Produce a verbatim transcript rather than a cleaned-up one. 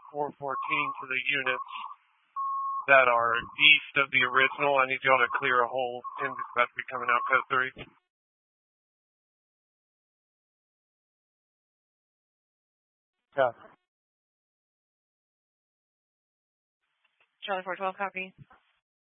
four fourteen to the units that are east of the original. I need y'all to clear a hole in this about to be coming out code three. Yeah. Charlie four twelve, copy.